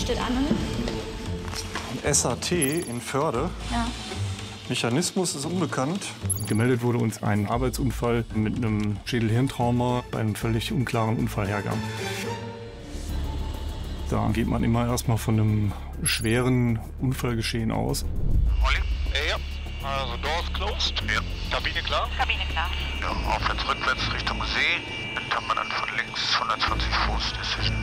steht an? SAT in Förde. Ja. Mechanismus ist unbekannt. Gemeldet wurde uns ein Arbeitsunfall mit einem Schädel-Hirntrauma bei einem völlig unklaren Unfallhergang. Da geht man immer erstmal von einem schweren Unfallgeschehen aus. Olli? Ja. Also Doors closed. Ja. Kabine klar? Kabine klar. Ja, aufwärts, rückwärts Richtung See. Dann kann man dann von links 120 Fuß Decision.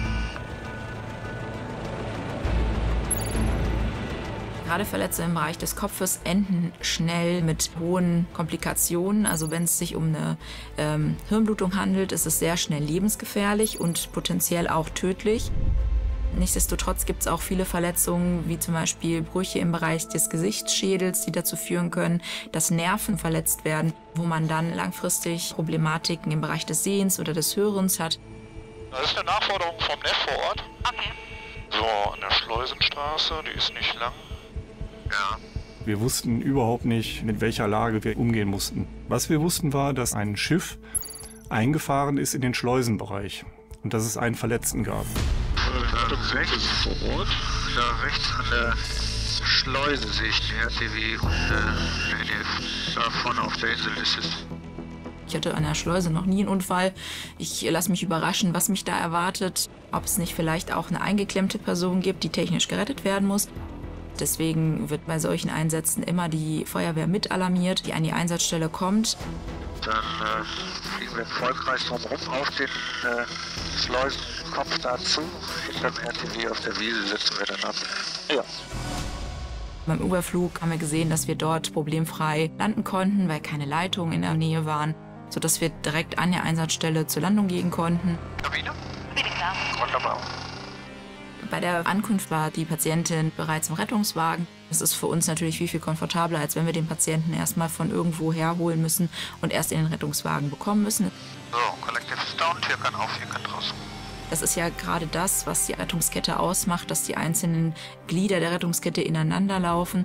Gerade Verletzungen im Bereich des Kopfes enden schnell mit hohen Komplikationen. Also wenn es sich um eine Hirnblutung handelt, ist es sehr schnell lebensgefährlich und potenziell auch tödlich. Nichtsdestotrotz gibt es auch viele Verletzungen, wie zum Beispiel Brüche im Bereich des Gesichtsschädels, die dazu führen können, dass Nerven verletzt werden, wo man dann langfristig Problematiken im Bereich des Sehens oder des Hörens hat. Das ist eine Nachforderung vom NEF vor Ort. Okay. So, an der Schleusenstraße, die ist nicht lang. Ja. Wir wussten überhaupt nicht, mit welcher Lage wir umgehen mussten. Was wir wussten war, dass ein Schiff eingefahren ist in den Schleusenbereich und dass es einen Verletzten gab. Da rechts vor Ort, da rechts an der Schleuse sehe ich die RTW und da vorne auf der Insel ist es. Ich hatte an der Schleuse noch nie einen Unfall. Ich lasse mich überraschen, was mich da erwartet. Ob es nicht vielleicht auch eine eingeklemmte Person gibt, die technisch gerettet werden muss. Deswegen wird bei solchen Einsätzen immer die Feuerwehr mit alarmiert, die an die Einsatzstelle kommt. Dann fliegen wir im Vollkreis drumherum auf den Schleusenkopf dazu. Hinterm RTW auf der Wiese setzen wir dann ab. Ja. Beim Überflug haben wir gesehen, dass wir dort problemfrei landen konnten, weil keine Leitungen in der Nähe waren, sodass wir direkt an der Einsatzstelle zur Landung gehen konnten. Kabine? Kabine klar. Wunderbar. Bei der Ankunft war die Patientin bereits im Rettungswagen. Das ist für uns natürlich viel komfortabler, als wenn wir den Patienten erstmal von irgendwo herholen müssen und erst in den Rettungswagen bekommen müssen. So, Collective ist down, Tür kann auf, hier kann raus. Das ist ja gerade das, was die Rettungskette ausmacht, dass die einzelnen Glieder der Rettungskette ineinander laufen.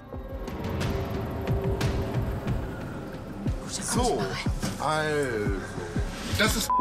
So, also, das ist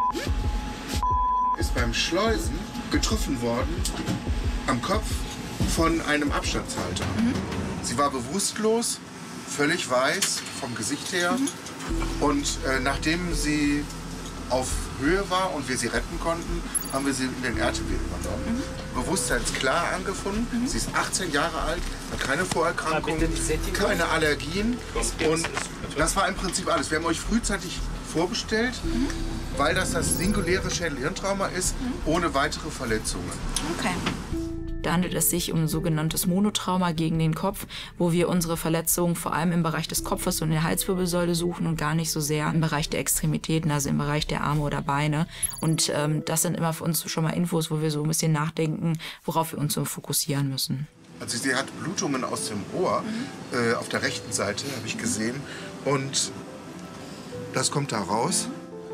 beim Schleusen getroffen worden am Kopf von einem Abstandshalter. Sie war bewusstlos, völlig weiß vom Gesicht her. Und nachdem sie auf Höhe war und wir sie retten konnten, haben wir sie in den RTW übernommen. Bewusstseinsklar angefunden. Sie ist 18 Jahre alt, hat keine Vorerkrankungen, keine Allergien. Und das war im Prinzip alles. Wir haben euch frühzeitig vorbestellt, weil das singuläre Schädel-Hirntrauma ist, ohne weitere Verletzungen. Okay. Da handelt es sich um ein sogenanntes Monotrauma gegen den Kopf, wo wir unsere Verletzungen vor allem im Bereich des Kopfes und der Halswirbelsäule suchen und gar nicht so sehr im Bereich der Extremitäten, also im Bereich der Arme oder Beine. Und das sind immer für uns schon mal Infos, wo wir so ein bisschen nachdenken, worauf wir uns so fokussieren müssen. Also sie hat Blutungen aus dem Ohr, auf der rechten Seite, habe ich gesehen. Und das kommt da raus.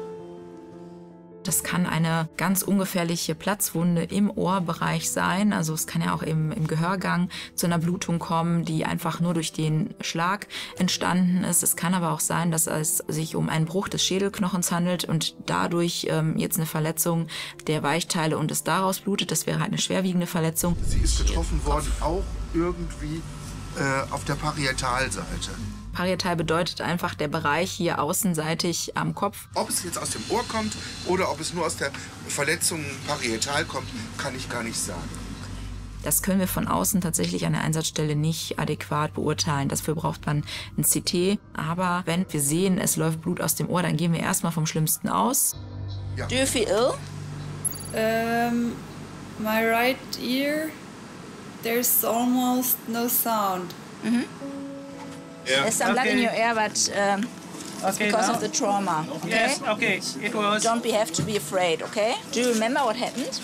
Das kann eine ganz ungefährliche Platzwunde im Ohrbereich sein. Also es kann ja auch im Gehörgang zu einer Blutung kommen, die einfach nur durch den Schlag entstanden ist. Es kann aber auch sein, dass es sich um einen Bruch des Schädelknochens handelt und dadurch jetzt eine Verletzung der Weichteile und es daraus blutet. Das wäre halt eine schwerwiegende Verletzung. Sie ist getroffen worden, auch irgendwie auf der Parietalseite. Parietal bedeutet einfach der Bereich hier außenseitig am Kopf. Ob es jetzt aus dem Ohr kommt oder ob es nur aus der Verletzung parietal kommt, kann ich gar nicht sagen. Das können wir von außen tatsächlich an der Einsatzstelle nicht adäquat beurteilen. Dafür braucht man ein CT. Aber wenn wir sehen, es läuft Blut aus dem Ohr, dann gehen wir erstmal vom Schlimmsten aus. Ja. Do you feel ill? My right ear, there's almost no sound. Yeah. There's some blood in your ear, but it's because of the trauma. Okay? Yes, okay. It was. Don't have to be afraid, okay? Do you remember what happened?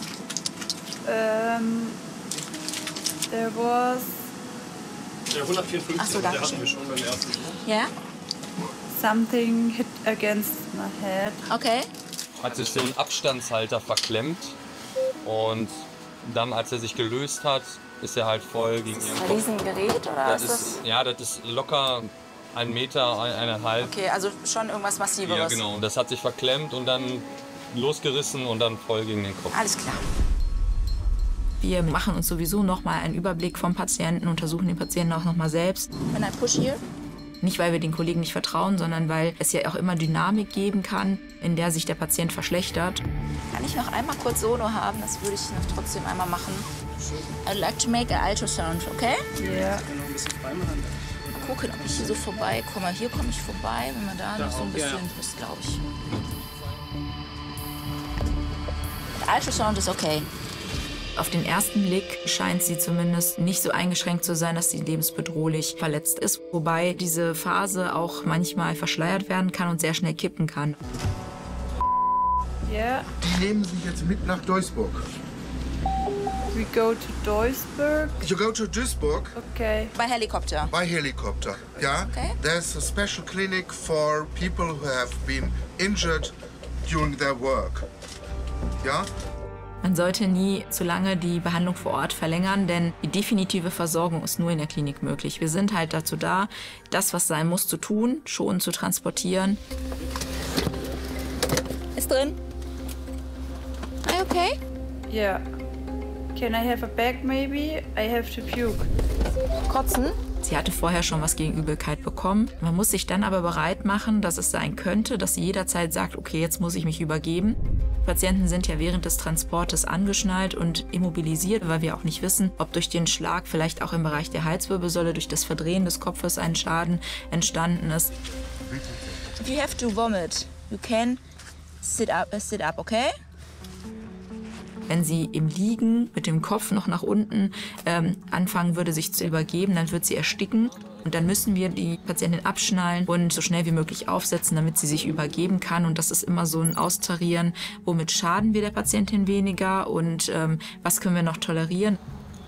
There was. Der 154, Ach so, der hatten wir schon beim ersten. Ja? Something hit against my head. Okay. Hat sich so ein Abstandshalter verklemmt und dann, als er sich gelöst hat, ist er halt voll gegen ihren Kopf. Bei diesem Gerät oder das ist? Ja, das ist locker 1 Meter, 1,5. Okay, also schon irgendwas Massiveres. Ja, genau. Und das hat sich verklemmt und dann losgerissen und dann voll gegen den Kopf. Alles klar. Wir machen uns sowieso nochmal einen Überblick vom Patienten, untersuchen den Patienten auch nochmal selbst. Can I push here? Nicht, weil wir den Kollegen nicht vertrauen, sondern weil es ja auch immer Dynamik geben kann, in der sich der Patient verschlechtert. Kann ich noch einmal kurz Sono haben? Das würde ich noch trotzdem einmal machen. I'd like to make an ultrasound, okay? Yeah. Mal gucken, ob ich hier so vorbeikomme. Hier komme ich vorbei, wenn man da noch so ein bisschen ist, glaube ich. Der Ultrasound ist okay. Auf den ersten Blick scheint sie zumindest nicht so eingeschränkt zu sein, dass sie lebensbedrohlich verletzt ist. Wobei diese Phase auch manchmal verschleiert werden kann und sehr schnell kippen kann. Yeah. Die nehmen Sie jetzt mit nach Duisburg. We go to Duisburg. You go to Duisburg Okay. By helicopter. by helicopter. Yeah. Okay. There's a special clinic for people who have been injured during their work. Ja. Man sollte nie zu lange die Behandlung vor Ort verlängern, denn die definitive Versorgung ist nur in der Klinik möglich. Wir sind halt dazu da, das, was sein muss, zu tun, schon zu transportieren. Ist drin. Are you okay? Yeah. Can I have a bag maybe? I have to puke. Kotzen? Sie hatte vorher schon was gegen Übelkeit bekommen. Man muss sich dann aber bereit machen, dass es sein könnte, dass sie jederzeit sagt, okay, jetzt muss ich mich übergeben. Patienten sind ja während des Transportes angeschnallt und immobilisiert, weil wir auch nicht wissen, ob durch den Schlag vielleicht auch im Bereich der Halswirbelsäule durch das Verdrehen des Kopfes ein Schaden entstanden ist. If you have to vomit, you can sit up, okay? Wenn sie im Liegen mit dem Kopf noch nach unten anfangen würde, sich zu übergeben, dann wird sie ersticken. Und dann müssen wir die Patientin abschnallen und so schnell wie möglich aufsetzen, damit sie sich übergeben kann. Und das ist immer so ein Austarieren, womit schaden wir der Patientin weniger und was können wir noch tolerieren.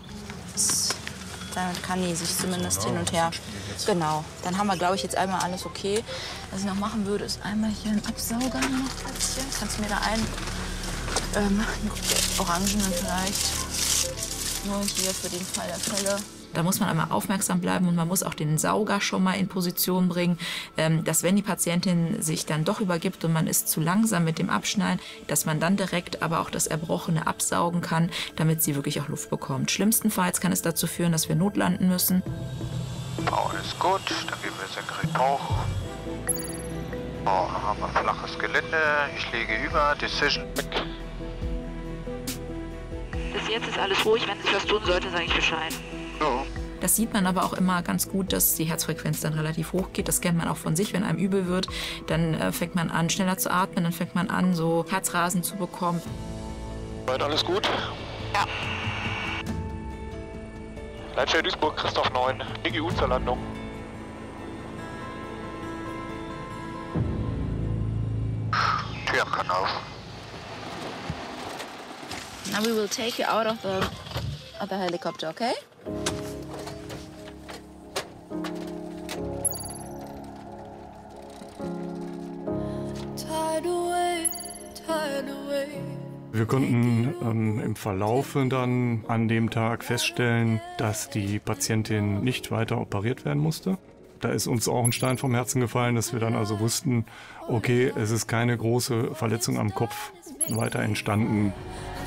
Dann kann die sich zumindest hin und her. Genau. Dann haben wir, glaube ich, jetzt einmal alles okay. Was ich noch machen würde, ist einmal hier einen Absauger noch platzieren. Kannst du mir da einen Orangenen vielleicht? Nur hier für den Fall der Fälle. Da muss man einmal aufmerksam bleiben und man muss auch den Sauger schon mal in Position bringen, dass wenn die Patientin sich dann doch übergibt und man ist zu langsam mit dem Abschnallen, dass man dann direkt aber auch das Erbrochene absaugen kann, damit sie wirklich auch Luft bekommt. Schlimmstenfalls kann es dazu führen, dass wir notlanden müssen. Bauch ist gut, dann geben wir senkrecht hoch. Dann haben wir flaches Gelände, ich lege über, Decision weg. Bis jetzt ist alles ruhig. Wenn sich was tun sollte, sage ich Bescheid. Ja. Das sieht man aber auch immer ganz gut, dass die Herzfrequenz dann relativ hoch geht. Das kennt man auch von sich, wenn einem übel wird. Dann fängt man an, schneller zu atmen, dann fängt man an, so Herzrasen zu bekommen. Soweit alles gut? Ja. Leitstelle Duisburg, Christoph 9, DGU zur Landung. Tür kann auf. Now we will take you out of the helicopter, okay? Wir konnten im Verlaufe dann an dem Tag feststellen, dass die Patientin nicht weiter operiert werden musste. Da ist uns auch ein Stein vom Herzen gefallen, dass wir dann also wussten, okay, es ist keine große Verletzung am Kopf weiter entstanden.